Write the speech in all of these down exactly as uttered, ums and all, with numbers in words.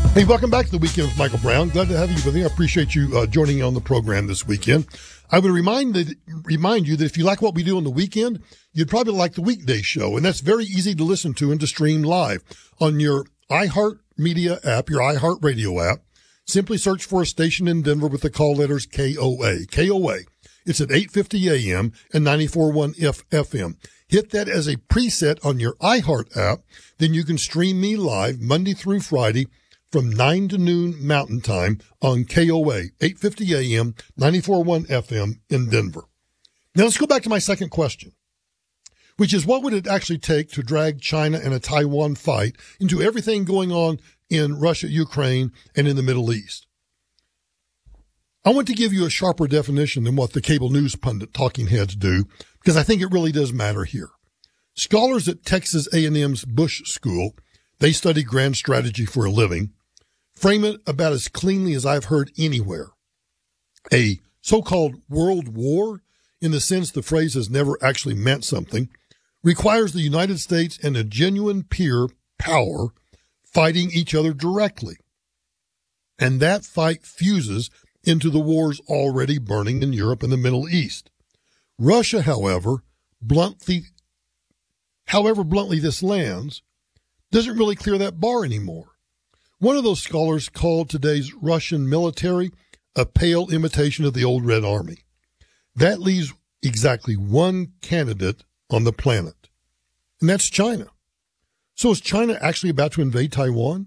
Hey, welcome back to the Weekend with Michael Brown. Glad to have you with me. I appreciate you uh, joining me on the program this weekend. I would remind that, remind you that if you like what we do on the weekend, you'd probably like the weekday show, and that's very easy to listen to and to stream live on your iHeartMedia app, your iHeartRadio app. Simply search for a station in Denver with the call letters K O A. K O A. It's at eight fifty A M and ninety-four point one F M. Hit that as a preset on your iHeart app. Then you can stream me live Monday through Friday from nine to noon Mountain Time on K O A, eight fifty A M, ninety-four point one F M in Denver. Now let's go back to my second question, which is what would it actually take to drag China and a Taiwan fight into everything going on in Russia, Ukraine, and in the Middle East? I want to give you a sharper definition than what the cable news pundit talking heads do, because I think it really does matter here. Scholars at Texas A and M's Bush School, they study grand strategy for a living, frame it about as cleanly as I've heard anywhere. A so-called world war, in the sense the phrase has never actually meant something, requires the United States and a genuine peer power fighting each other directly. And that fight fuses into the wars already burning in Europe and the Middle East. Russia, however, bluntly, however bluntly this lands, doesn't really clear that bar anymore. One of those scholars called today's Russian military a pale imitation of the old Red Army. That leaves exactly one candidate on the planet, and that's China. So is China actually about to invade Taiwan?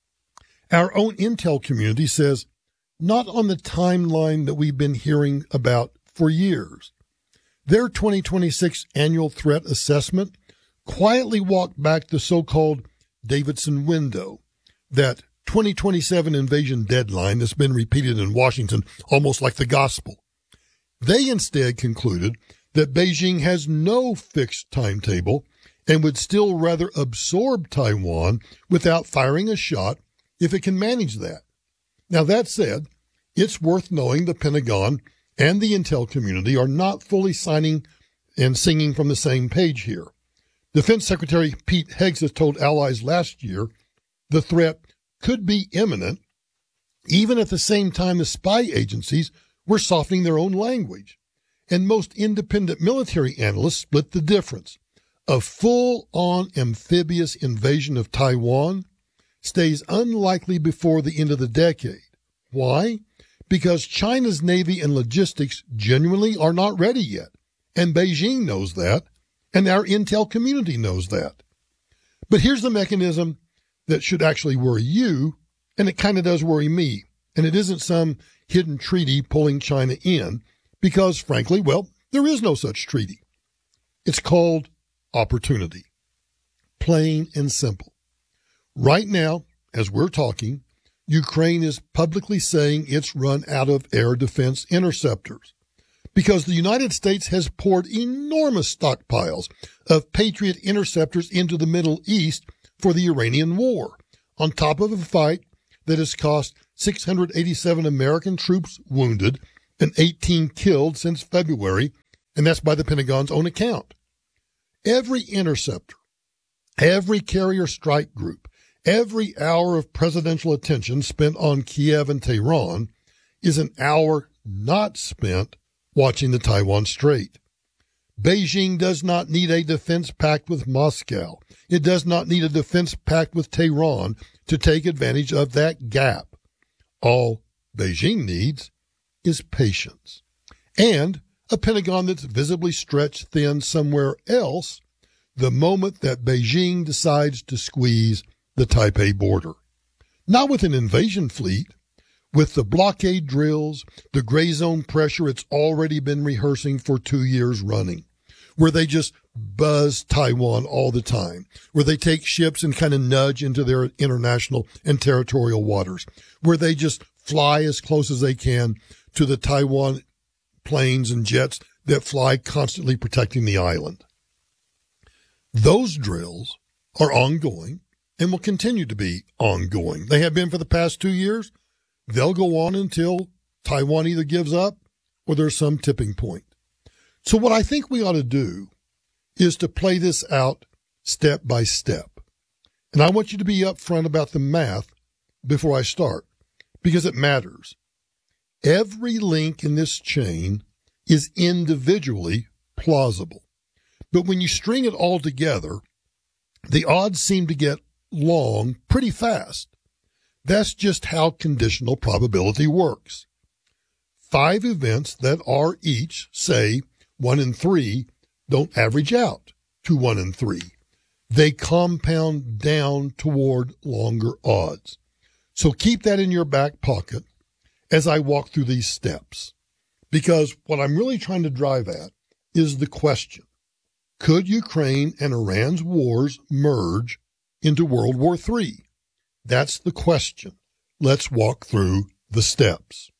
Our own intel community says not on the timeline that we've been hearing about for years. Their twenty twenty-six annual threat assessment quietly walked back the so-called Davidson window, that twenty twenty-seven invasion deadline that's been repeated in Washington almost like the gospel. They instead concluded that Beijing has no fixed timetable and would still rather absorb Taiwan without firing a shot if it can manage that. Now, that said, it's worth knowing the Pentagon and the intel community are not fully signing and singing from the same page here. Defense Secretary Pete Hegseth told allies last year the threat could be imminent, even at the same time the spy agencies were softening their own language. And most independent military analysts split the difference. A full-on amphibious invasion of Taiwan stays unlikely before the end of the decade. Why? Because China's Navy and logistics genuinely are not ready yet. And Beijing knows that, and our intel community knows that. But here's the mechanism that should actually worry you, and it kind of does worry me. And it isn't some hidden treaty pulling China in, because, frankly, well, there is no such treaty. It's called opportunity. Plain and simple. Right now, as we're talking, Ukraine is publicly saying it's run out of air defense interceptors because the United States has poured enormous stockpiles of Patriot interceptors into the Middle East for the Iranian war, on top of a fight that has cost six hundred eighty-seven American troops wounded and eighteen killed since February, and that's by the Pentagon's own account. Every interceptor, every carrier strike group, every hour of presidential attention spent on Kiev and Tehran is an hour not spent watching the Taiwan Strait. Beijing does not need a defense pact with Moscow. It does not need a defense pact with Tehran to take advantage of that gap. All Beijing needs is patience and a Pentagon that's visibly stretched thin somewhere else the moment that Beijing decides to squeeze the Taipei border. Not with an invasion fleet, with the blockade drills, the gray zone pressure it's already been rehearsing for two years running, where they just buzz Taiwan all the time, where they take ships and kind of nudge into their international and territorial waters, where they just fly as close as they can to the Taiwan planes and jets that fly constantly protecting the island. Those drills are ongoing and will continue to be ongoing. They have been for the past two years. They'll go on until Taiwan either gives up or there's some tipping point. So what I think we ought to do is to play this out step by step. And I want you to be upfront about the math before I start, because it matters. Every link in this chain is individually plausible. But when you string it all together, the odds seem to get long pretty fast. That's just how conditional probability works. Five events that are each, say, one in three, don't average out to one in three. They compound down toward longer odds. So keep that in your back pocket as I walk through these steps. Because what I'm really trying to drive at is the question, could Ukraine and Iran's wars merge into World War Three? That's the question. Let's walk through the steps.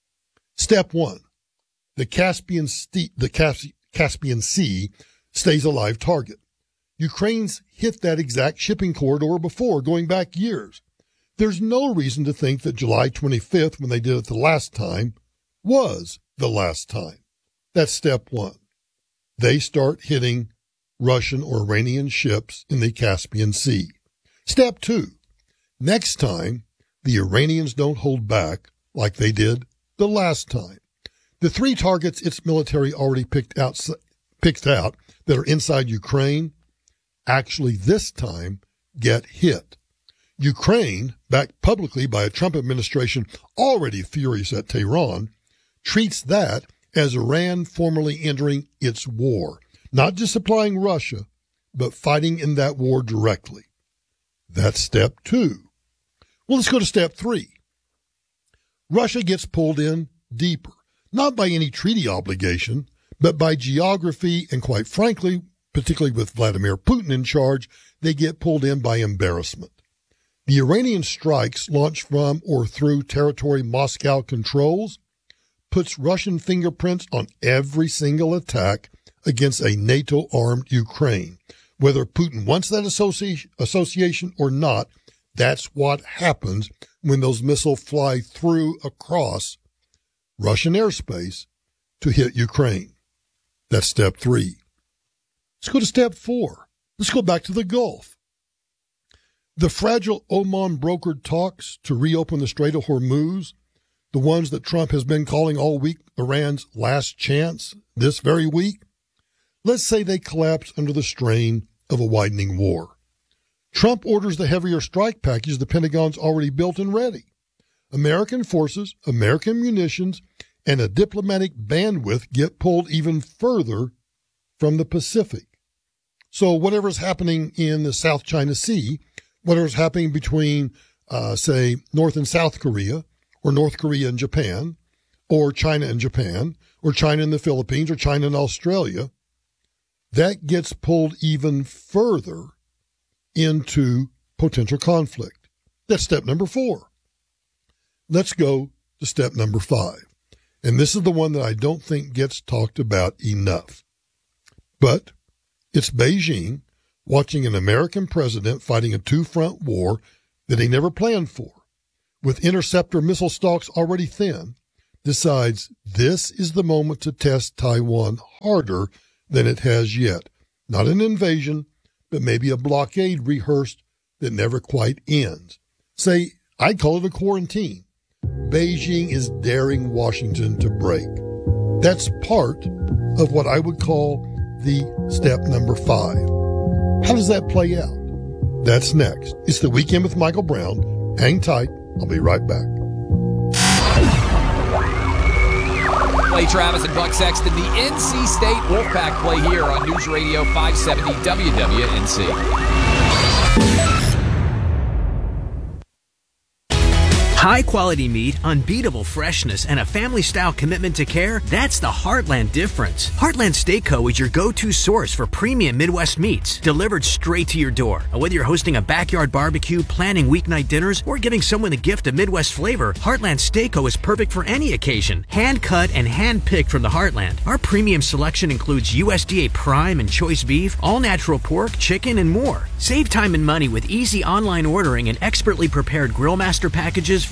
Step one, the Caspian, Sea, the Caspian Sea stays a live target. Ukraine's hit that exact shipping corridor before, going back years. There's no reason to think that July twenty-fifth, when they did it the last time, was the last time. That's step one. They start hitting Russian or Iranian ships in the Caspian Sea. Step two, next time, the Iranians don't hold back like they did the last time. The three targets its military already picked out, picked out that are inside Ukraine actually this time get hit. Ukraine, backed publicly by a Trump administration already furious at Tehran, treats that as Iran formally entering its war, not just supplying Russia, but fighting in that war directly. That's step two. Well, let's go to step three. Russia gets pulled in deeper, not by any treaty obligation, but by geography, and quite frankly, particularly with Vladimir Putin in charge, they get pulled in by embarrassment. The Iranian strikes launched from or through territory Moscow controls puts Russian fingerprints on every single attack against a NATO-armed Ukraine. Whether Putin wants that associ- association or not, that's what happens when those missiles fly through across Russian airspace to hit Ukraine. That's step three. Let's go to step four. Let's go back to the Gulf. The fragile Oman brokered talks to reopen the Strait of Hormuz, the ones that Trump has been calling all week Iran's last chance this very week, let's say they collapse under the strain of a widening war. Trump orders the heavier strike package the Pentagon's already built and ready. American forces, American munitions, and a diplomatic bandwidth get pulled even further from the Pacific. So whatever's happening in the South China Sea, whatever's happening between, uh, say, North and South Korea, or North Korea and Japan, or China and Japan, or China and the Philippines, or China and Australia, that gets pulled even further into potential conflict. That's step number four. Let's go to step number five. And this is the one that I don't think gets talked about enough. But it's Beijing watching an American president fighting a two-front war that he never planned for, with interceptor missile stocks already thin, decides this is the moment to test Taiwan harder than it has yet. Not an invasion, but maybe a blockade rehearsed that never quite ends. Say, I'd call it a quarantine. Beijing is daring Washington to break. That's part of what I would call the step number five. How does that play out? That's next. It's The Weekend with Michael Brown. Hang tight. I'll be right back. Clay Travis and Buck Sexton, the N C State Wolfpack play here on News Radio five seventy W W N C. High-quality meat, unbeatable freshness, and a family-style commitment to care, that's the Heartland difference. Heartland Steak Co. is your go-to source for premium Midwest meats, delivered straight to your door. Whether you're hosting a backyard barbecue, planning weeknight dinners, or giving someone a gift of Midwest flavor, Heartland Steak Co. is perfect for any occasion. Hand-cut and hand-picked from the Heartland. Our premium selection includes U S D A prime and choice beef, all-natural pork, chicken, and more. Save time and money with easy online ordering and expertly prepared Grill Master packages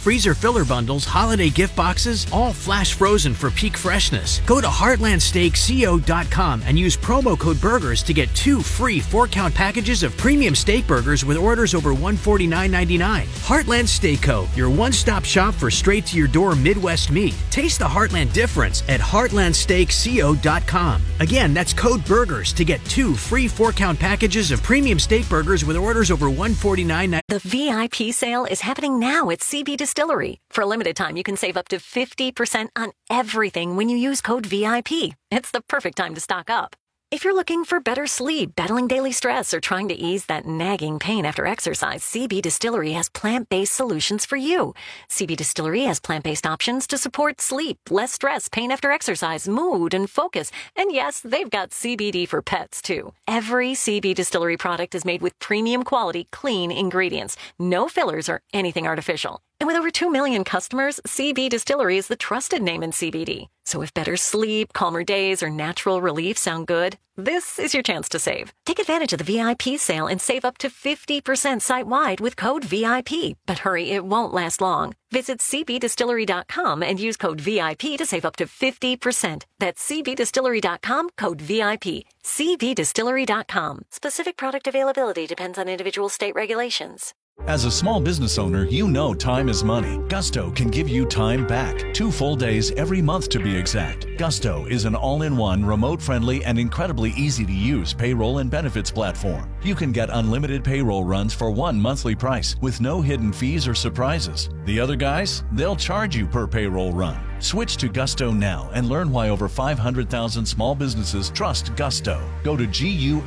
freezer filler bundles, holiday gift boxes, all flash frozen for peak freshness. Go to heartland steak co dot com and use promo code BURGERS to get two free four-count packages of premium steak burgers with orders over one hundred forty-nine ninety-nine. Heartland Steak Co., your one-stop shop for straight-to-your-door Midwest meat. Taste the Heartland difference at heartland steak co dot com. Again, that's code BURGERS to get two free four-count packages of premium steak burgers with orders over one hundred forty-nine ninety-nine. The V I P sale is happening now at C B Distillery. For a limited time, you can save up to fifty percent on everything when you use code V I P. It's the perfect time to stock up. If you're looking for better sleep, battling daily stress, or trying to ease that nagging pain after exercise, C B Distillery has plant-based solutions for you. C B Distillery has plant-based options to support sleep, less stress, pain after exercise, mood, and focus. And yes, they've got C B D for pets, too. Every C B Distillery product is made with premium quality, clean ingredients. No fillers or anything artificial. And with over two million customers, C B Distillery is the trusted name in C B D. So if better sleep, calmer days, or natural relief sound good, this is your chance to save. Take advantage of the V I P sale and save up to fifty percent site-wide with code V I P. But hurry, it won't last long. Visit c b distillery dot com and use code V I P to save up to fifty percent. That's c b distillery dot com, code V I P. c b distillery dot com. Specific product availability depends on individual state regulations. As a small business owner, you know time is money. Gusto can give you time back. Two full days every month to be exact. Gusto is an all-in-one, remote-friendly, and incredibly easy-to-use payroll and benefits platform. You can get unlimited payroll runs for one monthly price with no hidden fees or surprises. The other guys, they'll charge you per payroll run. Switch to Gusto now and learn why over five hundred thousand small businesses trust Gusto. Go to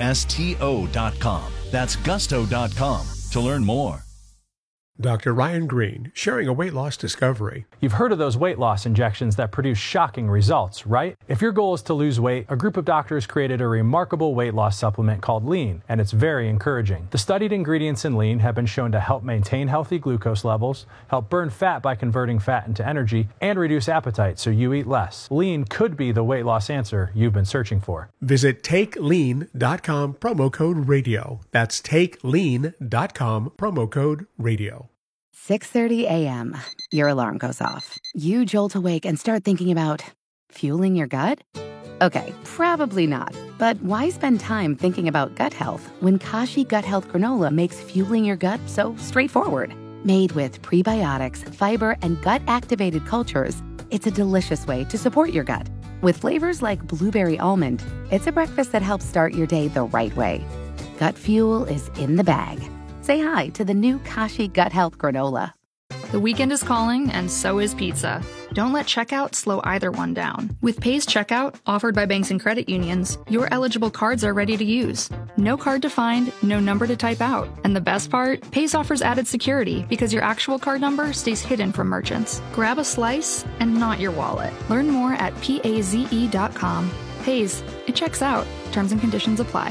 gusto dot com. That's gusto dot com to learn more. Doctor Ryan Green, sharing a weight loss discovery. You've heard of those weight loss injections that produce shocking results, right? If your goal is to lose weight, a group of doctors created a remarkable weight loss supplement called Lean, and it's very encouraging. The studied ingredients in Lean have been shown to help maintain healthy glucose levels, help burn fat by converting fat into energy, and reduce appetite so you eat less. Lean could be the weight loss answer you've been searching for. Visit take lean dot com, promo code radio. That's take lean dot com, promo code radio. six thirty a.m. Your alarm goes off. You jolt awake and start thinking about fueling your gut? Okay, probably not. But why spend time thinking about gut health when Kashi Gut Health Granola makes fueling your gut so straightforward? Made with prebiotics, fiber, and gut-activated cultures, it's a delicious way to support your gut. With flavors like blueberry almond, it's a breakfast that helps start your day the right way. Gut fuel is in the bag. Say hi to the new Kashi Gut Health Granola. The weekend is calling, and so is pizza. Don't let checkout slow either one down. With Pays Checkout, offered by banks and credit unions, your eligible cards are ready to use. No card to find, no number to type out. And the best part? Pays offers added security because your actual card number stays hidden from merchants. Grab a slice and not your wallet. Learn more at paze dot com. Pays. It checks out. Terms and conditions apply.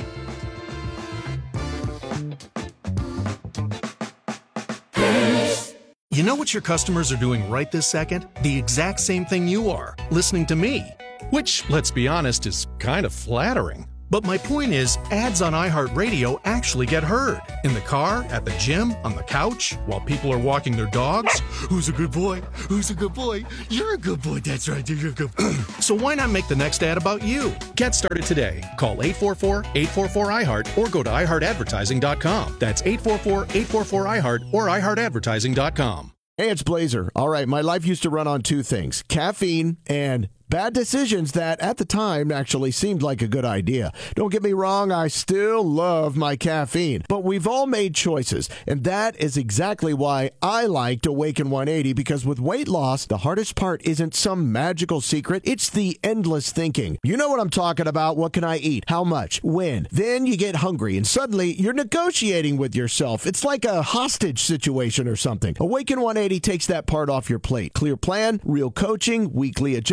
You know what your customers are doing right this second? The exact same thing you are, listening to me. Which, let's be honest, is kind of flattering. But my point is, ads on iHeartRadio actually get heard. In the car, at the gym, on the couch, while people are walking their dogs. Who's a good boy? Who's a good boy? You're a good boy. That's right. You're a good boy. So why not make the next ad about you? Get started today. Call eight four four, eight four four, I heart or go to i heart advertising dot com. That's eight four four, eight four four, I heart or i heart advertising dot com. Hey, it's Blazer. All right, my life used to run on two things, caffeine and bad decisions that at the time actually seemed like a good idea. Don't get me wrong, I still love my caffeine, but we've all made choices, and that is exactly why I liked Awaken one eighty, because with weight loss, the hardest part isn't some magical secret, it's the endless thinking. You know what I'm talking about. What can I eat? How much? When? Then you get hungry, and suddenly you're negotiating with yourself. It's like a hostage situation or something. Awaken one eighty takes that part off your plate. Clear plan, real coaching, weekly adjustment,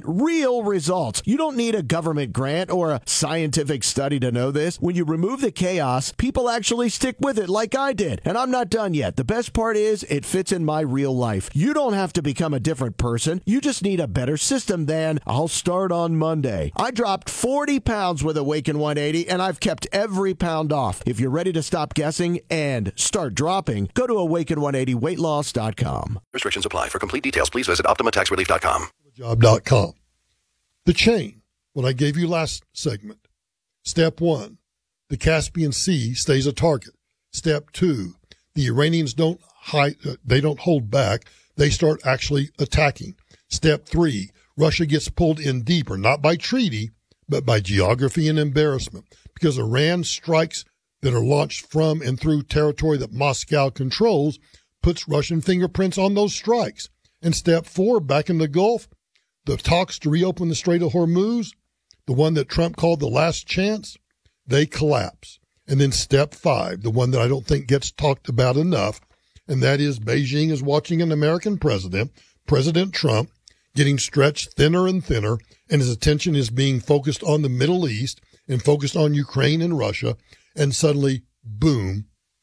real results. You don't need a government grant or a scientific study to know this. When you remove the chaos, people actually stick with it like I did. And I'm not done yet. The best part is it fits in my real life. You don't have to become a different person. You just need a better system than I'll start on Monday. I dropped forty pounds with Awaken one eighty, and I've kept every pound off. If you're ready to stop guessing and start dropping, go to awaken one eighty weight loss dot com. Restrictions apply. For complete details, please visit optima tax relief dot com. Job dot com. The chain, what I gave you last segment. Step one, the Caspian Sea stays a target. Step two, the Iranians don't hide, uh, they don't hold back. They start actually attacking. Step three, Russia gets pulled in deeper, not by treaty, but by geography and embarrassment, because Iran strikes that are launched from and through territory that Moscow controls puts Russian fingerprints on those strikes. And step four, back in the Gulf, the talks to reopen the Strait of Hormuz, the one that Trump called the last chance, they collapse. And then step five, the one that I don't think gets talked about enough, and that is Beijing is watching an American president, President Trump, getting stretched thinner and thinner, and his attention is being focused on the Middle East and focused on Ukraine and Russia, and suddenly, boom,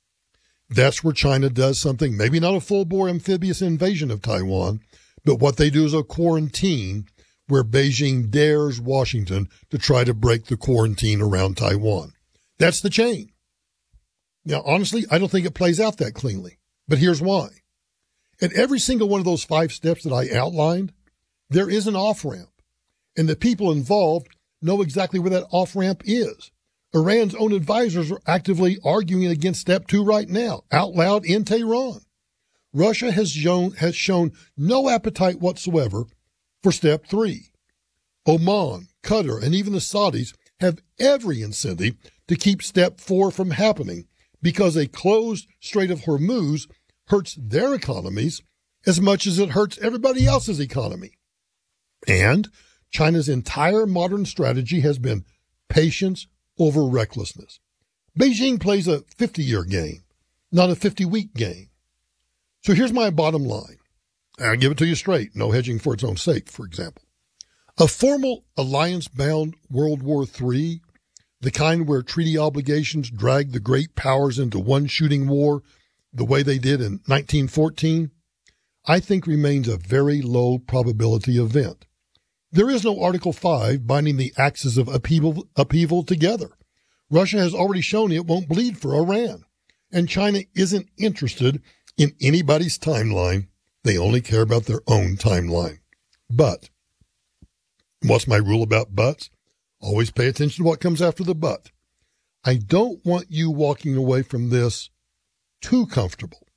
that's where China does something, maybe not a full-bore amphibious invasion of Taiwan, but what they do is a quarantine where Beijing dares Washington to try to break the quarantine around Taiwan. That's the chain. Now, honestly, I don't think it plays out that cleanly, but here's why. At every single one of those five steps that I outlined, there is an off-ramp, and the people involved know exactly where that off-ramp is. Iran's own advisors are actively arguing against step two right now, out loud in Tehran. Russia has shown, has shown no appetite whatsoever for step three. Oman, Qatar, and even the Saudis have every incentive to keep step four from happening because a closed Strait of Hormuz hurts their economies as much as it hurts everybody else's economy. And China's entire modern strategy has been patience over recklessness. Beijing plays a fifty-year game, not a fifty-week game. So here's my bottom line. I'll give it to you straight. No hedging for its own sake, for example. A formal alliance-bound World War Three, the kind where treaty obligations drag the great powers into one shooting war the way they did in nineteen fourteen, I think remains a very low probability event. There is no Article five binding the axes of upheaval, upheaval together. Russia has already shown it won't bleed for Iran, and China isn't interested in anybody's timeline. They only care about their own timeline. But what's my rule about buts? Always pay attention to what comes after the but. I don't want you walking away from this too comfortable.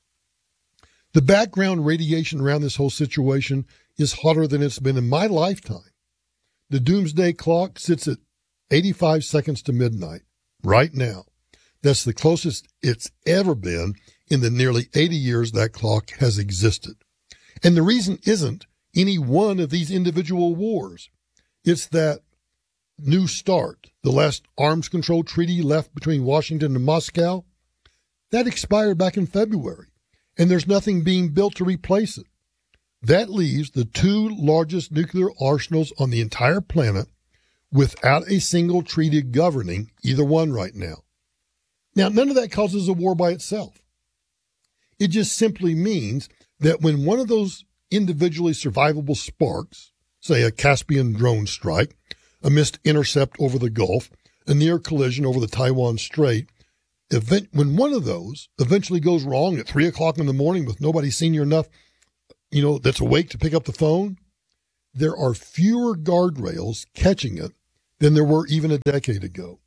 The background radiation around this whole situation is hotter than it's been in my lifetime. The doomsday clock sits at eighty-five seconds to midnight right now. That's the closest it's ever been in the nearly eighty years that clock has existed. And the reason isn't any one of these individual wars. It's that New START, the last arms control treaty left between Washington and Moscow, that expired back in February, and there's nothing being built to replace it. That leaves the two largest nuclear arsenals on the entire planet without a single treaty governing either one right now. Now, none of that causes a war by itself. It just simply means that when one of those individually survivable sparks, say a Caspian drone strike, a missed intercept over the Gulf, a near collision over the Taiwan Strait, event, when one of those eventually goes wrong at three o'clock in the morning with nobody senior enough, you know, that's awake to pick up the phone, there are fewer guardrails catching it than there were even a decade ago.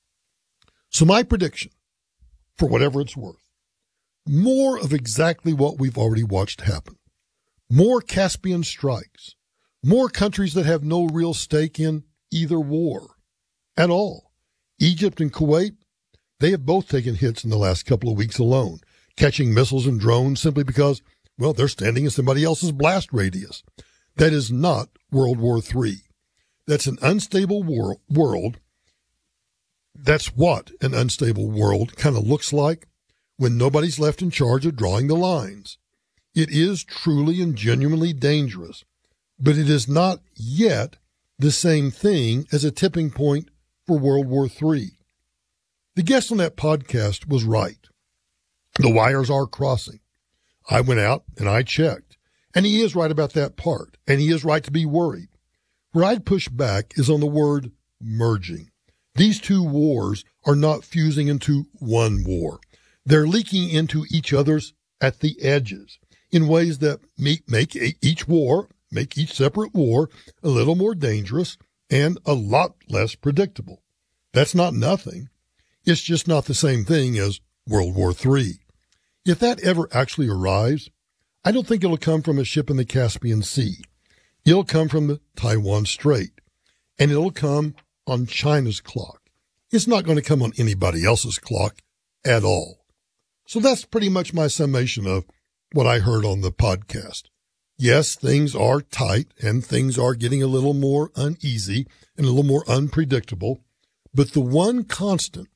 So my prediction, for whatever it's worth, more of exactly what we've already watched happen. More Caspian strikes. More countries that have no real stake in either war at all. Egypt and Kuwait, they have both taken hits in the last couple of weeks alone, catching missiles and drones simply because, well, they're standing in somebody else's blast radius. That is not World War Three. That's an unstable wor- world. That's what an unstable world kind of looks like when nobody's left in charge of drawing the lines. It is truly and genuinely dangerous, but it is not yet the same thing as a tipping point for World War Three. The guest on that podcast was right. The wires are crossing. I went out and I checked, and he is right about that part, and he is right to be worried. Where I'd push back is on the word merging. These two wars are not fusing into one war. They're leaking into each other's at the edges in ways that make each war, make each separate war a little more dangerous and a lot less predictable. That's not nothing. It's just not the same thing as World War Three. If that ever actually arrives, I don't think it'll come from a ship in the Caspian Sea. It'll come from the Taiwan Strait, and it'll come on China's clock. It's not going to come on anybody else's clock at all. So that's pretty much my summation of what I heard on the podcast. Yes, things are tight and things are getting a little more uneasy and a little more unpredictable, but the one constant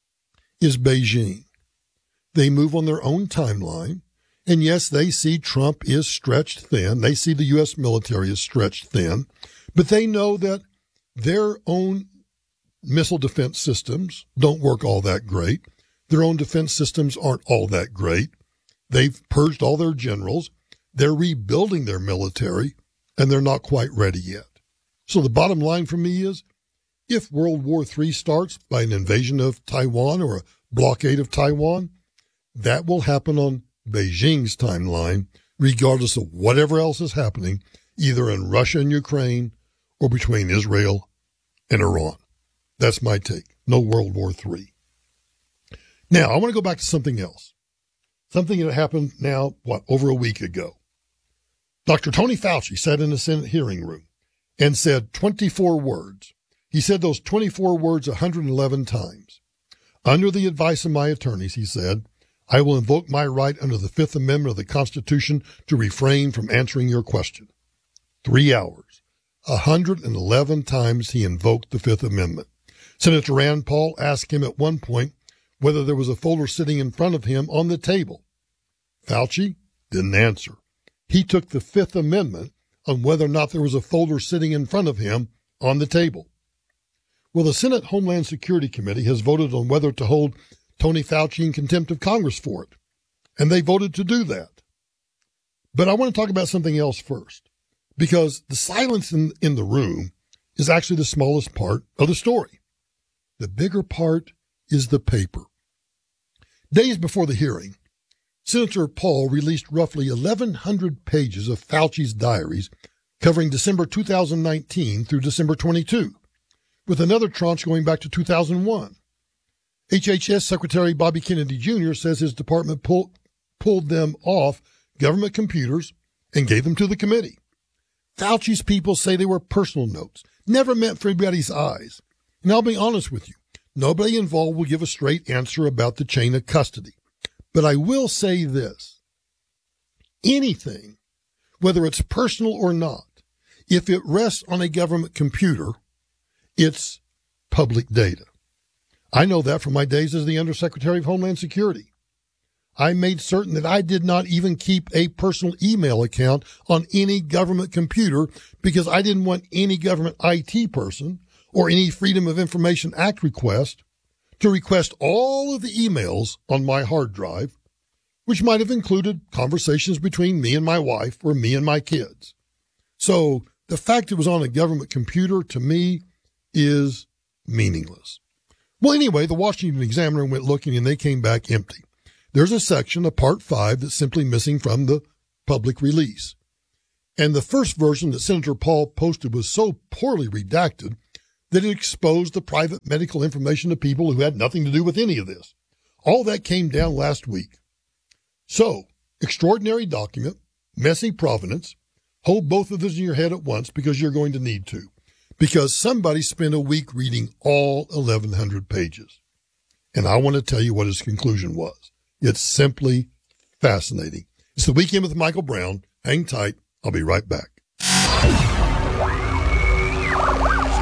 is Beijing. They move on their own timeline, and yes, they see Trump is stretched thin. They see the U S military is stretched thin, but they know that their own missile defense systems don't work all that great. Their own defense systems aren't all that great. They've purged all their generals. They're rebuilding their military, and they're not quite ready yet. So the bottom line for me is, if World War Three starts by an invasion of Taiwan or a blockade of Taiwan, that will happen on Beijing's timeline, regardless of whatever else is happening, either in Russia and Ukraine or between Israel and Iran. That's my take. No World War Three. Now, I want to go back to something else. Something that happened now, what, over a week ago. Doctor Tony Fauci sat in the Senate hearing room and said twenty-four words. He said those twenty-four words one hundred eleven times. Under the advice of my attorneys, he said, I will invoke my right under the Fifth Amendment of the Constitution to refrain from answering your question. Three hours. one hundred eleven times he invoked the Fifth Amendment. Senator Rand Paul asked him at one point whether there was a folder sitting in front of him on the table. Fauci didn't answer. He took the Fifth Amendment on whether or not there was a folder sitting in front of him on the table. Well, the Senate Homeland Security Committee has voted on whether to hold Tony Fauci in contempt of Congress for it, and they voted to do that. But I want to talk about something else first, because the silence in, in the room is actually the smallest part of the story. The bigger part is the paper. Days before the hearing, Senator Paul released roughly eleven hundred pages of Fauci's diaries covering December two thousand nineteen through December twenty-two, with another tranche going back to two thousand one. H H S Secretary Bobby Kennedy Junior says his department pull, pulled them off government computers and gave them to the committee. Fauci's people say they were personal notes, never meant for anybody's eyes. And I'll be honest with you, nobody involved will give a straight answer about the chain of custody. But I will say this. Anything, whether it's personal or not, if it rests on a government computer, it's public data. I know that from my days as the Undersecretary of Homeland Security. I made certain that I did not even keep a personal email account on any government computer because I didn't want any government I T person or any Freedom of Information Act request to request all of the emails on my hard drive, which might have included conversations between me and my wife or me and my kids. So the fact it was on a government computer to me is meaningless. Well, anyway, the Washington Examiner went looking and they came back empty. There's a section, a part five, that's simply missing from the public release. And the first version that Senator Paul posted was so poorly redacted that it exposed the private medical information of people who had nothing to do with any of this. All that came down last week. So, extraordinary document, messy provenance. Hold both of those in your head at once because you're going to need to. Because somebody spent a week reading all eleven hundred pages. And I want to tell you what his conclusion was. It's simply fascinating. It's the Weekend with Michael Brown. Hang tight. I'll be right back.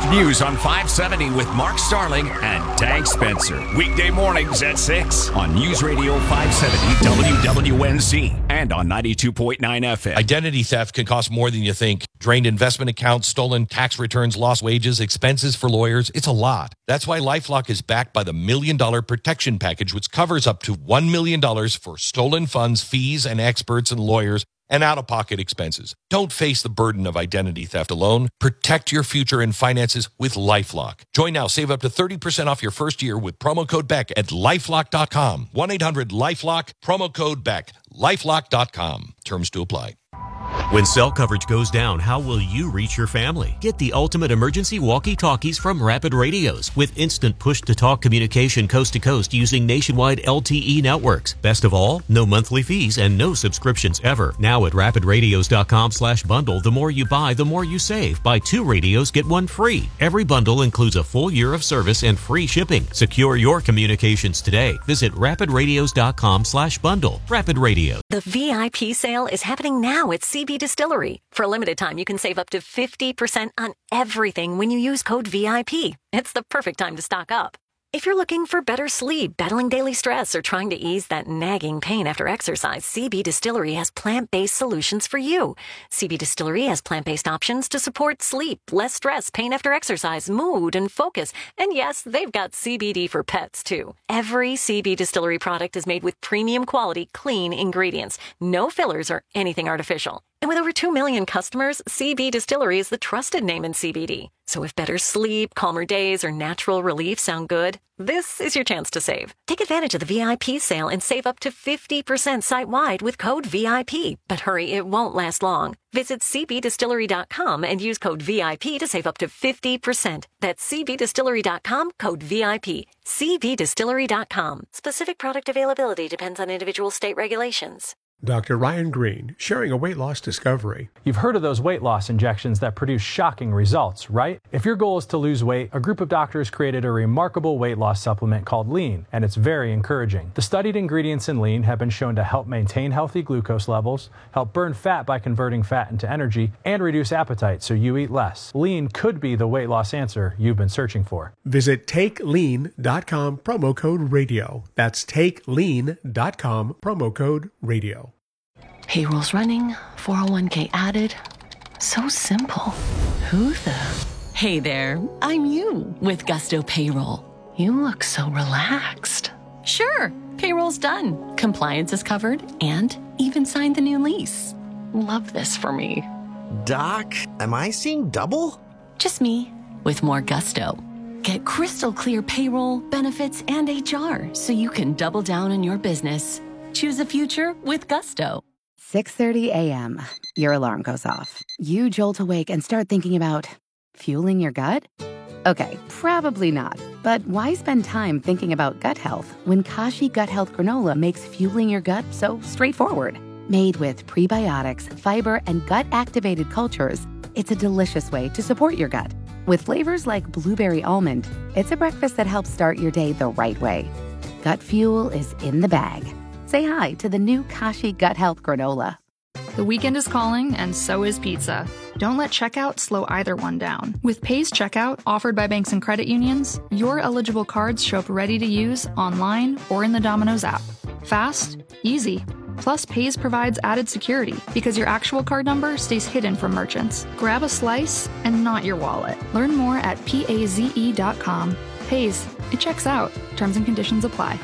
News on five seventy with Mark Starling and Tank Spencer. Weekday mornings at six on News Radio five seventy W W N Z and on ninety-two point nine F M. Identity theft can cost more than you think. Drained investment accounts, stolen tax returns, lost wages, expenses for lawyers. It's a lot. That's why LifeLock is backed by the Million Dollar Protection Package, which covers up to one million dollars for stolen funds, fees, and experts and lawyers, and out-of-pocket expenses. Don't face the burden of identity theft alone. Protect your future and finances with LifeLock. Join now. Save up to thirty percent off your first year with promo code Beck at lifelock dot com. one eight hundred lifelock, promo code Beck. lifelock dot com. Terms to apply. When cell coverage goes down, how will you reach your family? Get the ultimate emergency walkie-talkies from Rapid Radios with instant push-to-talk communication coast to coast using nationwide L T E networks. Best of all, no monthly fees and no subscriptions ever. Now at rapid radios dot com slash bundle, the more you buy, the more you save. Buy two radios, get one free. Every bundle includes a full year of service and free shipping. Secure your communications today. Visit rapid radios dot com slash bundle. Rapid Radio. The V I P sale is happening now at C B Distillery. For a limited time, you can save up to fifty percent on everything when you use code V I P. It's the perfect time to stock up. If you're looking for better sleep, battling daily stress, or trying to ease that nagging pain after exercise, C B Distillery has plant-based solutions for you. C B Distillery has plant-based options to support sleep, less stress, pain after exercise, mood, and focus. And yes, they've got C B D for pets, too. Every C B Distillery product is made with premium quality, clean ingredients. No fillers or anything artificial. And with over two million customers, C B Distillery is the trusted name in C B D. So if better sleep, calmer days, or natural relief sound good, this is your chance to save. Take advantage of the V I P sale and save up to fifty percent site-wide with code V I P. But hurry, it won't last long. Visit c b distillery dot com and use code V I P to save up to fifty percent. That's c b distillery dot com, code V I P. c b distillery dot com. Specific product availability depends on individual state regulations. Doctor Ryan Green, sharing a weight loss discovery. You've heard of those weight loss injections that produce shocking results, right? If your goal is to lose weight, a group of doctors created a remarkable weight loss supplement called Lean, and it's very encouraging. The studied ingredients in Lean have been shown to help maintain healthy glucose levels, help burn fat by converting fat into energy, and reduce appetite so you eat less. Lean could be the weight loss answer you've been searching for. Visit take lean dot com, promo code radio. That's take lean dot com, promo code radio. Payroll's running, four oh one k added. So simple. Who the? Hey there, I'm you with Gusto Payroll. You look so relaxed. Sure, payroll's done. Compliance is covered and even signed the new lease. Love this for me. Doc, am I seeing double? Just me with more Gusto. Get crystal clear payroll, benefits, and H R so you can double down on your business. Choose a future with Gusto. six thirty a.m. Your alarm goes off. You jolt awake and start thinking about fueling your gut? Okay, probably not. But why spend time thinking about gut health when Kashi Gut Health Granola makes fueling your gut so straightforward? Made with prebiotics, fiber, and gut-activated cultures, it's a delicious way to support your gut. With flavors like blueberry almond, it's a breakfast that helps start your day the right way. Gut fuel is in the bag. Say hi to the new Kashi Gut Health Granola. The weekend is calling, and so is pizza. Don't let checkout slow either one down. With Pays Checkout, offered by banks and credit unions, your eligible cards show up ready to use online or in the Domino's app. Fast, easy. Plus, Pays provides added security because your actual card number stays hidden from merchants. Grab a slice and not your wallet. Learn more at paze dot com. Pays, it checks out. Terms and conditions apply.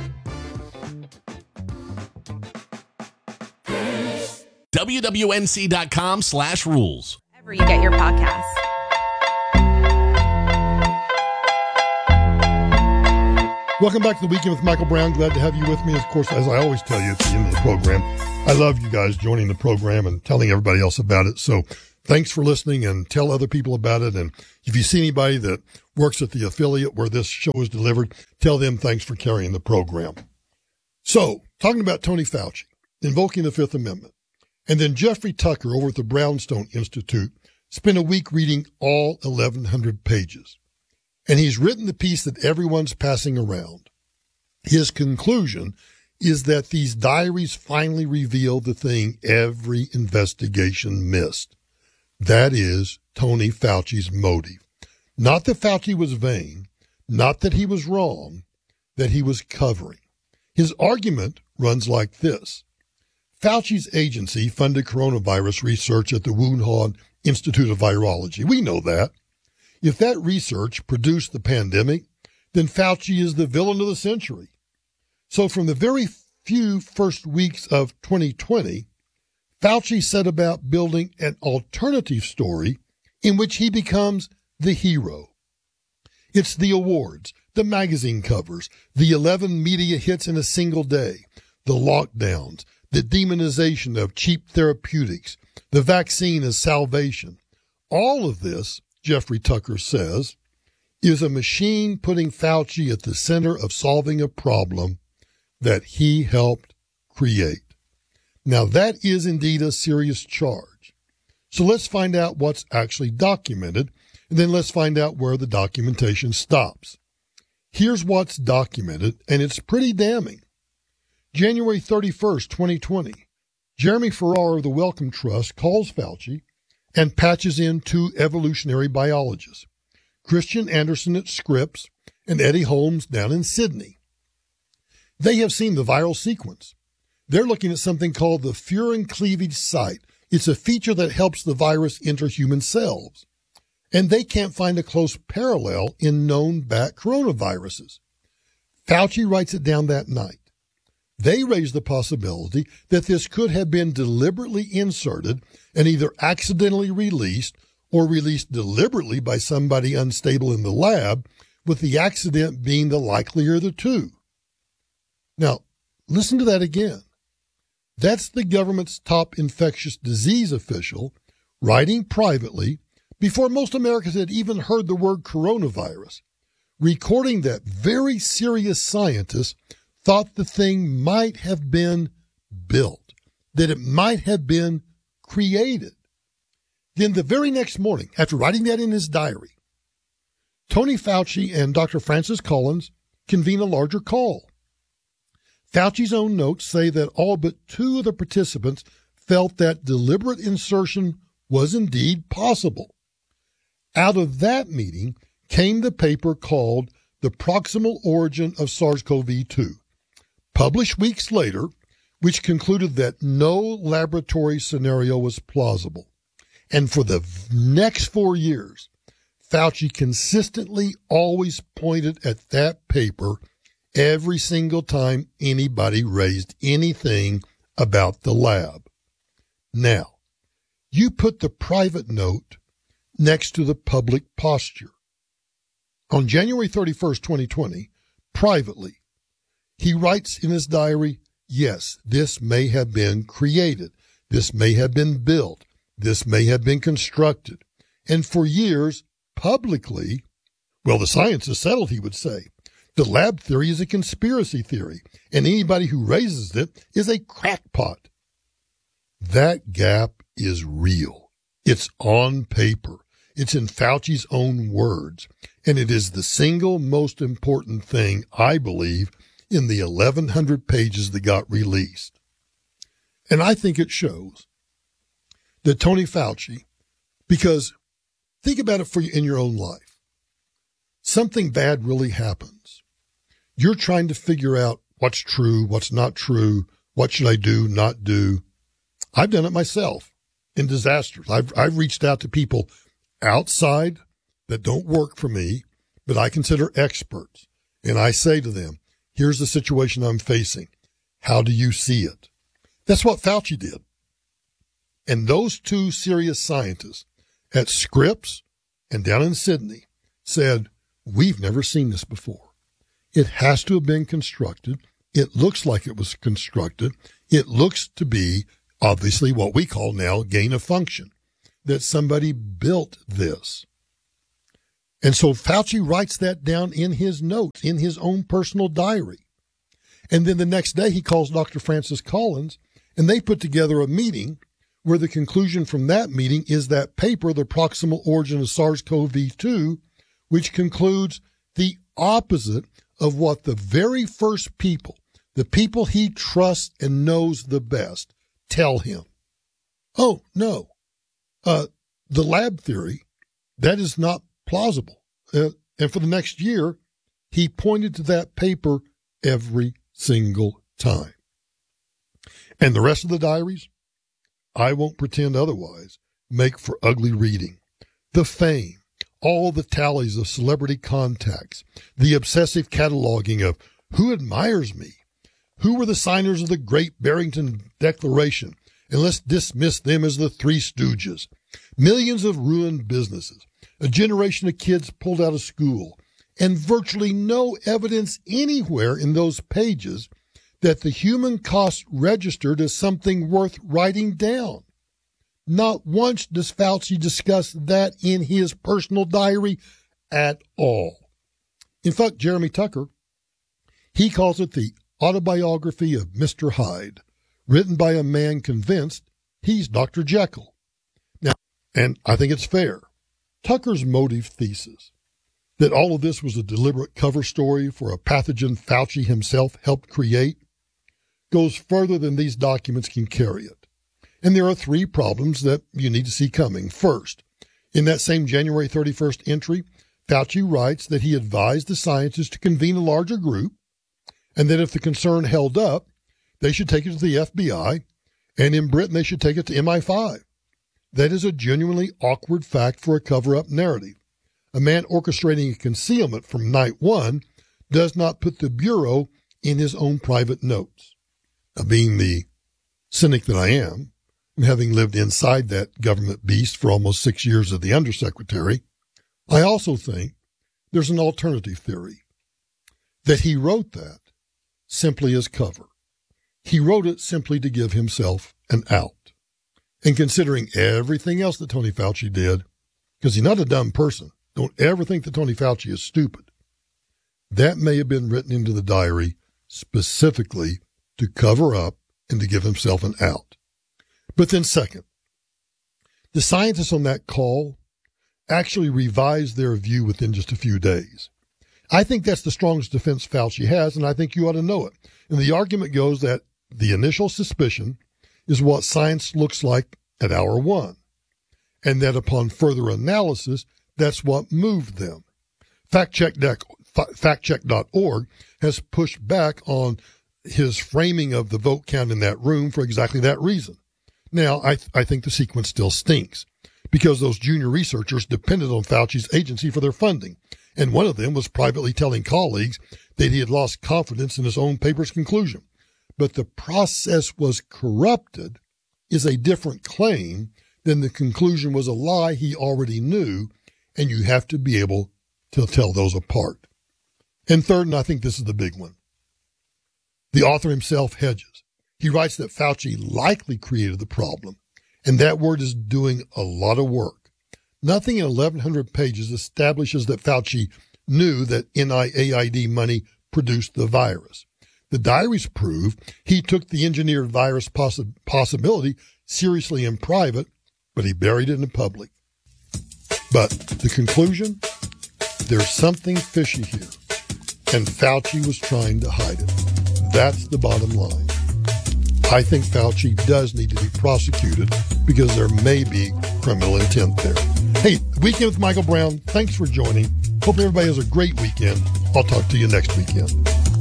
W W N C dot com slash rules. Wherever you get your podcasts. Welcome back to the Weekend with Michael Brown. Glad to have you with me. Of course, as I always tell you at the end of the program, I love you guys joining the program and telling everybody else about it. So thanks for listening, and tell other people about it. And if you see anybody that works at the affiliate where this show is delivered, tell them thanks for carrying the program. So, talking about Tony Fauci, invoking the Fifth Amendment. And then Jeffrey Tucker over at the Brownstone Institute spent a week reading all eleven hundred pages. And he's written the piece that everyone's passing around. His conclusion is that these diaries finally reveal the thing every investigation missed. That is Tony Fauci's motive. Not that Fauci was vain, not that he was wrong, that he was covering. His argument runs like this. Fauci's agency funded coronavirus research at the Wuhan Institute of Virology. We know that. If that research produced the pandemic, then Fauci is the villain of the century. So from the very few first weeks of twenty twenty, Fauci set about building an alternative story in which he becomes the hero. It's the awards, the magazine covers, the eleven media hits in a single day, the lockdowns, the demonization of cheap therapeutics, the vaccine as salvation. All of this, Jeffrey Tucker says, is a machine putting Fauci at the center of solving a problem that he helped create. Now, that is indeed a serious charge. So let's find out what's actually documented, and then let's find out where the documentation stops. Here's what's documented, and it's pretty damning. January thirty-first, twenty twenty, Jeremy Farrar of the Wellcome Trust calls Fauci and patches in two evolutionary biologists, Christian Anderson at Scripps and Eddie Holmes down in Sydney. They have seen the viral sequence. They're looking at something called the furin cleavage site. It's a feature that helps the virus enter human cells. And they can't find a close parallel in known bat coronaviruses. Fauci writes it down that night. They raise the possibility that this could have been deliberately inserted and either accidentally released or released deliberately by somebody unstable in the lab, with the accident being the likelier of the two. Now, listen to that again. That's the government's top infectious disease official writing privately before most Americans had even heard the word coronavirus, recording that very serious scientists thought the thing might have been built, that it might have been created. Then the very next morning, after writing that in his diary, Tony Fauci and Doctor Francis Collins convene a larger call. Fauci's own notes say that all but two of the participants felt that deliberate insertion was indeed possible. Out of that meeting came the paper called The Proximal Origin of SARS-C o V two, published weeks later, which concluded that no laboratory scenario was plausible. And for the next four years, Fauci consistently always pointed at that paper every single time anybody raised anything about the lab. Now, you put the private note next to the public posture. On January thirty-first, twenty twenty, privately, he writes in his diary, yes, this may have been created. This may have been built. This may have been constructed. And for years, publicly, well, the science is settled, he would say. The lab theory is a conspiracy theory, and anybody who raises it is a crackpot. That gap is real. It's on paper. It's in Fauci's own words, and it is the single most important thing, I believe, in the eleven hundred pages that got released. And I think it shows that Tony Fauci, because think about it for you in your own life. Something bad really happens. You're trying to figure out what's true, what's not true, what should I do, not do. I've done it myself in disasters. I've, I've reached out to people outside that don't work for me, but I consider experts. And I say to them, here's the situation I'm facing. How do you see it? That's what Fauci did. And those two serious scientists at Scripps and down in Sydney said, we've never seen this before. It has to have been constructed. It looks like it was constructed. It looks to be, obviously, what we call now gain of function, that somebody built this. And so Fauci writes that down in his notes, in his own personal diary. And then the next day he calls Doctor Francis Collins, and they put together a meeting where the conclusion from that meeting is that paper, The Proximal Origin of SARS-C o V two, which concludes the opposite of what the very first people, the people he trusts and knows the best, tell him. Oh, no. Uh, the lab theory, that is not plausible. uh, and for the next year, he pointed to that paper every single time. And the rest of the diaries, I won't pretend otherwise, make for ugly reading. The fame, all the tallies of celebrity contacts, the obsessive cataloging of who admires me, who were the signers of the Great Barrington Declaration, and let's dismiss them as the Three Stooges. Millions of ruined businesses, a generation of kids pulled out of school, and virtually no evidence anywhere in those pages that the human cost registered as something worth writing down. Not once does Fauci discuss that in his personal diary at all. In fact, Jeremy Tucker, he calls it the autobiography of Mister Hyde, written by a man convinced he's Doctor Jekyll. Now, and I think it's fair, Tucker's motive thesis that all of this was a deliberate cover story for a pathogen Fauci himself helped create goes further than these documents can carry it. And there are three problems that you need to see coming. First, in that same January thirty-first entry, Fauci writes that he advised the scientists to convene a larger group, and that if the concern held up, they should take it to the F B I, and in Britain they should take it to M I five. That is a genuinely awkward fact for a cover-up narrative. A man orchestrating a concealment from night one does not put the Bureau in his own private notes. Now, being the cynic that I am, and having lived inside that government beast for almost six years as the undersecretary, I also think there's an alternative theory, that he wrote that simply as cover. He wrote it simply to give himself an out. And considering everything else that Tony Fauci did, because he's not a dumb person, don't ever think that Tony Fauci is stupid, that may have been written into the diary specifically to cover up and to give himself an out. But then second, the scientists on that call actually revised their view within just a few days. I think that's the strongest defense Fauci has, and I think you ought to know it. And the argument goes that the initial suspicion is what science looks like at hour one, and that upon further analysis, that's what moved them. fact check dot org has pushed back on his framing of the vote count in that room for exactly that reason. Now, I, th- I think the sequence still stinks because those junior researchers depended on Fauci's agency for their funding, and one of them was privately telling colleagues that he had lost confidence in his own paper's conclusion. But the process was corrupted is a different claim than the conclusion was a lie he already knew, and you have to be able to tell those apart. And third, and I think this is the big one, the author himself hedges. He writes that Fauci likely created the problem, and that word is doing a lot of work. Nothing in eleven hundred pages establishes that Fauci knew that N I A I D money produced the virus. The diaries prove he took the engineered virus possi- possibility seriously in private, but he buried it in public. But the conclusion? There's something fishy here, and Fauci was trying to hide it. That's the bottom line. I think Fauci does need to be prosecuted because there may be criminal intent there. Hey, Weekend with Michael Brown, thanks for joining. Hope everybody has a great weekend. I'll talk to you next weekend.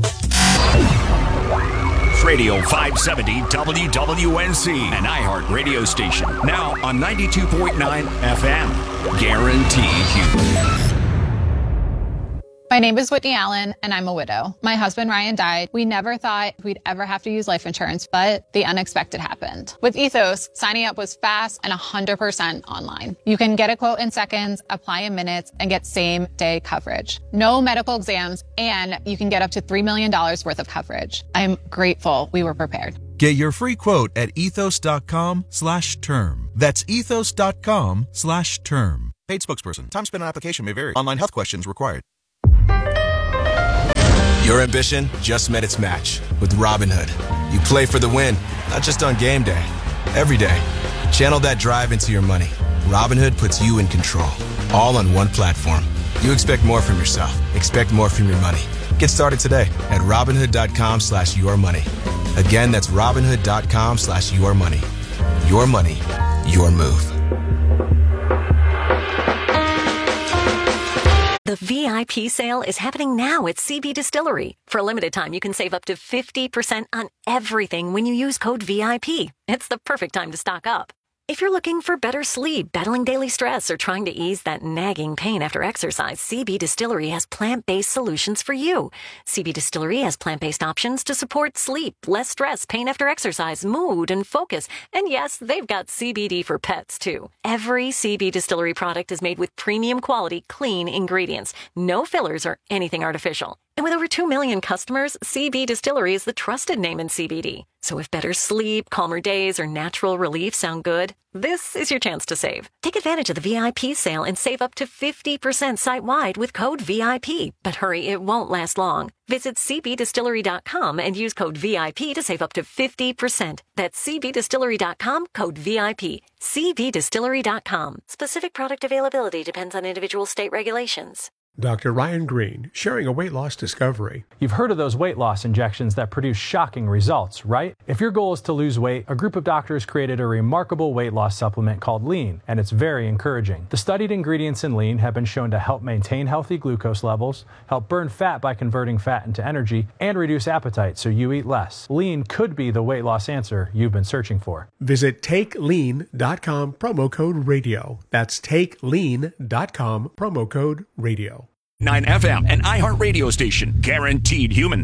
Radio five seventy W W N C, an iHeart radio station. Now on ninety-two point nine F M. Guaranteed human. My name is Whitney Allen, and I'm a widow. My husband, Ryan, died. We never thought we'd ever have to use life insurance, but the unexpected happened. With Ethos, signing up was fast and one hundred percent online. You can get a quote in seconds, apply in minutes, and get same-day coverage. No medical exams, and you can get up to three million dollars worth of coverage. I'm grateful we were prepared. Get your free quote at ethos.com slash term. That's ethos.com slash term. Paid spokesperson. Time spent on application may vary. Online health questions required. Your ambition just met its match with Robinhood. You play for the win, not just on game day. Every day, channel that drive into your money. Robinhood puts you in control, all on one platform. You expect more from yourself. Expect more from your money. Get started today at Robinhood.com slash your money. Again, that's Robinhood.com slash your money. Your money, your move. The V I P sale is happening now at C B Distillery. For a limited time, you can save up to fifty percent on everything when you use code V I P. It's the perfect time to stock up. If you're looking for better sleep, battling daily stress, or trying to ease that nagging pain after exercise, C B Distillery has plant-based solutions for you. C B Distillery has plant-based options to support sleep, less stress, pain after exercise, mood, and focus. And yes, they've got C B D for pets, too. Every C B Distillery product is made with premium quality, clean ingredients. No fillers or anything artificial. And with over two million customers, C B Distillery is the trusted name in C B D. So if better sleep, calmer days, or natural relief sound good, this is your chance to save. Take advantage of the V I P sale and save up to fifty percent site-wide with code V I P. But hurry, it won't last long. Visit C B distillery dot com and use code V I P to save up to fifty percent. That's C B distillery dot com, code V I P. C B distillery dot com. Specific product availability depends on individual state regulations. Doctor Ryan Green, sharing a weight loss discovery. You've heard of those weight loss injections that produce shocking results, right? If your goal is to lose weight, a group of doctors created a remarkable weight loss supplement called Lean, and it's very encouraging. The studied ingredients in Lean have been shown to help maintain healthy glucose levels, help burn fat by converting fat into energy, and reduce appetite so you eat less. Lean could be the weight loss answer you've been searching for. Visit take lean dot com, promo code radio. That's take lean dot com, promo code radio. nine F M, an iHeartRadio station, guaranteed human.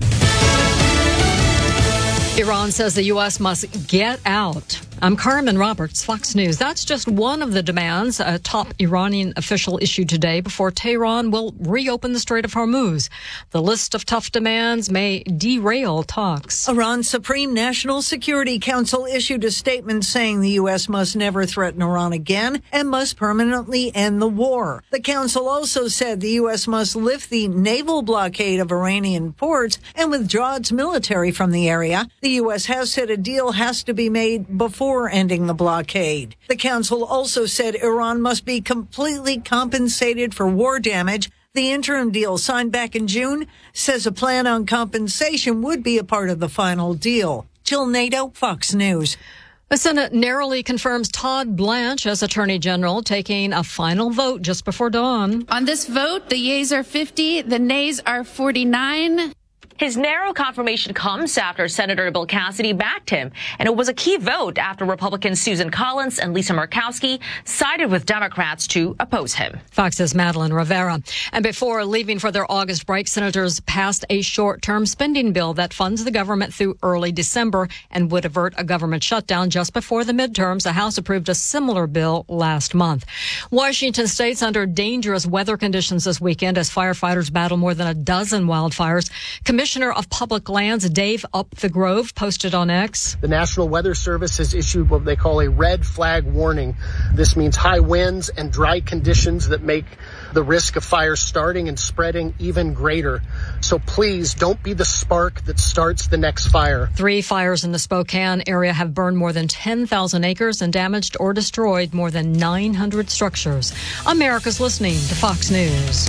Iran says the U S must get out. I'm Carmen Roberts, Fox News. That's just one of the demands a top Iranian official issued today before Tehran will reopen the Strait of Hormuz. The list of tough demands may derail talks. Iran's Supreme National Security Council issued a statement saying the U S must never threaten Iran again and must permanently end the war. The council also said the U S must lift the naval blockade of Iranian ports and withdraw its military from the area. The U S has said a deal has to be made before ending the blockade. The council also said Iran must be completely compensated for war damage. The interim deal signed back in June says a plan on compensation would be a part of the final deal. Jill Nato, Fox News. The Senate narrowly confirms Todd Blanche as Attorney General, taking a final vote just before dawn. On this vote, the yeas are fifty, the nays are forty-nine. His narrow confirmation comes after Senator Bill Cassidy backed him, and it was a key vote after Republicans Susan Collins and Lisa Murkowski sided with Democrats to oppose him. Fox's Madeline Rivera. And before leaving for their August break, senators passed a short-term spending bill that funds the government through early December and would avert a government shutdown just before the midterms. The House approved a similar bill last month. Washington State's under dangerous weather conditions this weekend as firefighters battle more than a dozen wildfires. Commissioner of Public Lands Dave Upthegrove posted on X. The National Weather Service has issued what they call a red flag warning. This means high winds and dry conditions that make the risk of fires starting and spreading even greater. So please don't be the spark that starts the next fire. Three fires in the Spokane area have burned more than ten thousand acres and damaged or destroyed more than nine hundred structures. America's listening to Fox News.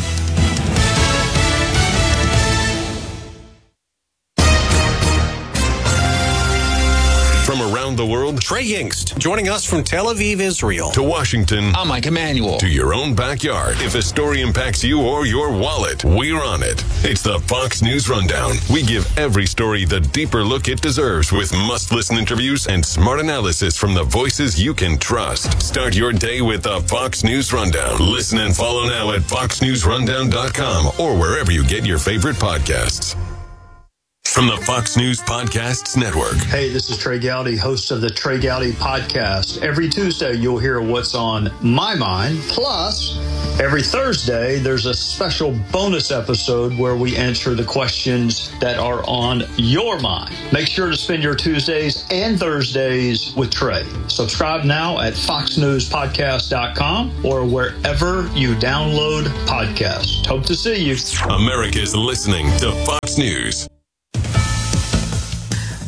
From around the world, Trey Yingst, joining us from Tel Aviv, Israel. To Washington. I'm Mike Emanuel. To your own backyard. If a story impacts you or your wallet, we're on it. It's the Fox News Rundown. We give every story the deeper look it deserves with must-listen interviews and smart analysis from the voices you can trust. Start your day with the Fox News Rundown. Listen and follow now at fox news rundown dot com or wherever you get your favorite podcasts. From the Fox News Podcasts Network. Hey, this is Trey Gowdy, host of the Trey Gowdy Podcast. Every Tuesday, you'll hear what's on my mind. Plus, every Thursday, there's a special bonus episode where we answer the questions that are on your mind. Make sure to spend your Tuesdays and Thursdays with Trey. Subscribe now at fox news podcast dot com or wherever you download podcasts. Hope to see you. America's listening to Fox News.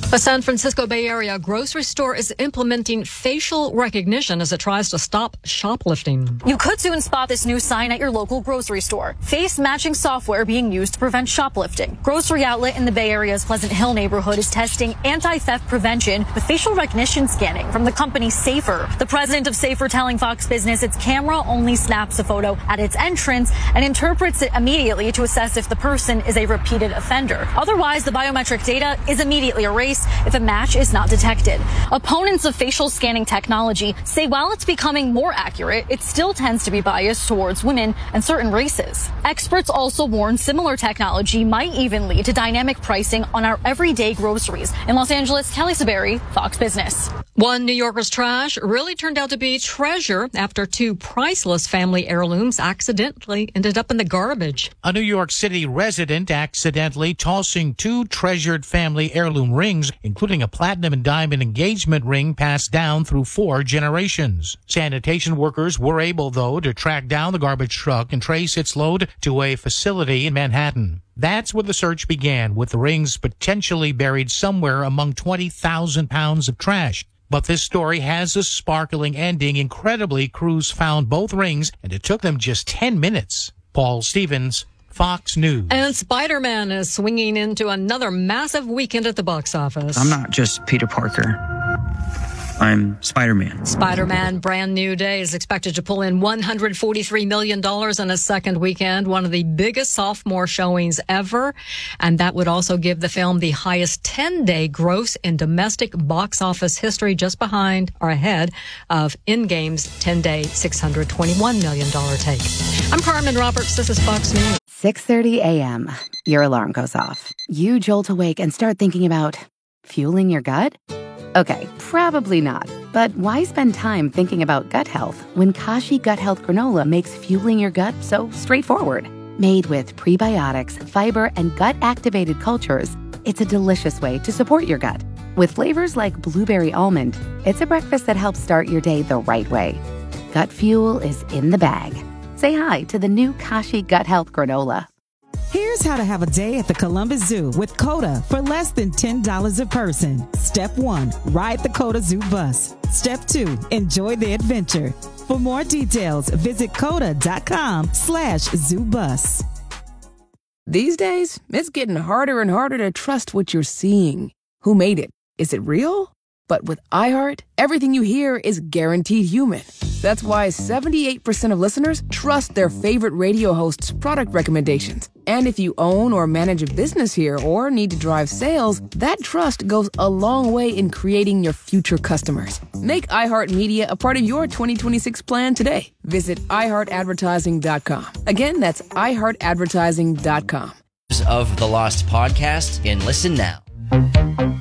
The San Francisco Bay Area grocery store is implementing facial recognition as it tries to stop shoplifting. You could soon spot this new sign at your local grocery store. Face matching software being used to prevent shoplifting. Grocery outlet in the Bay Area's Pleasant Hill neighborhood is testing anti-theft prevention with facial recognition scanning from the company Safer. The president of Safer telling Fox Business its camera only snaps a photo at its entrance and interprets it immediately to assess if the person is a repeated offender. Otherwise, the biometric data is immediately erased if a match is not detected. Opponents of facial scanning technology say while it's becoming more accurate, it still tends to be biased towards women and certain races. Experts also warn similar technology might even lead to dynamic pricing on our everyday groceries. In Los Angeles, Kelly Saberi, Fox Business. One New Yorker's trash really turned out to be treasure after two priceless family heirlooms accidentally ended up in the garbage. A New York City resident accidentally tossing two treasured family heirloom rings, including a platinum and diamond engagement ring passed down through four generations. Sanitation workers were able, though, to track down the garbage truck and trace its load to a facility in Manhattan. That's where the search began, with the rings potentially buried somewhere among twenty thousand pounds of trash. But this story has a sparkling ending. Incredibly, crews found both rings, and it took them just ten minutes. Paul Stevens, Fox News. And Spider-Man is swinging into another massive weekend at the box office. I'm not just Peter Parker. I'm Spider-Man. Spider-Man Brand New Day is expected to pull in one hundred forty-three million dollars in a second weekend, one of the biggest sophomore showings ever. And that would also give the film the highest ten-day gross in domestic box office history, just behind or ahead of Endgame's ten-day six hundred twenty-one million dollars take. I'm Carmen Roberts. This is Fox News. six thirty a.m. Your alarm goes off. You jolt awake and start thinking about fueling your gut? Okay, probably not. But why spend time thinking about gut health when Kashi Gut Health Granola makes fueling your gut so straightforward? Made with prebiotics, fiber, and gut-activated cultures, it's a delicious way to support your gut. With flavors like blueberry almond, it's a breakfast that helps start your day the right way. Gut fuel is in the bag. Say hi to the new Kashi Gut Health Granola. Here's how to have a day at the Columbus Zoo with COTA for less than ten dollars a person. Step one, ride the COTA Zoo bus. Step two, enjoy the adventure. For more details, visit COTA.com slash zoo bus. These days, it's getting harder and harder to trust what you're seeing. Who made it? Is it real? But with iHeart, everything you hear is guaranteed human. That's why seventy-eight percent of listeners trust their favorite radio hosts' product recommendations. And if you own or manage a business here or need to drive sales, that trust goes a long way in creating your future customers. Make iHeartMedia a part of your twenty twenty-six plan today. Visit i heart advertising dot com. Again, that's i heart advertising dot com. Of the Lost podcast and listen now.